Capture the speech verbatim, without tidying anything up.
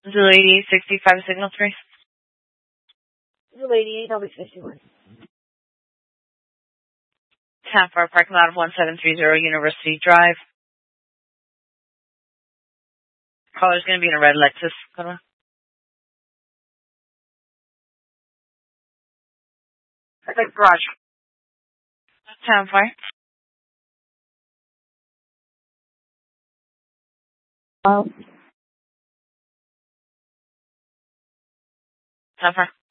Zulu eighty-eight sixty-five signal three. Zulu eighty-eight, L B fifty-one. Town Park parking lot of one seven three zero University Drive. Caller's going to be in a red Lexus. Hold on. Perfect, garage. Town Fire. Oh. Town Fire.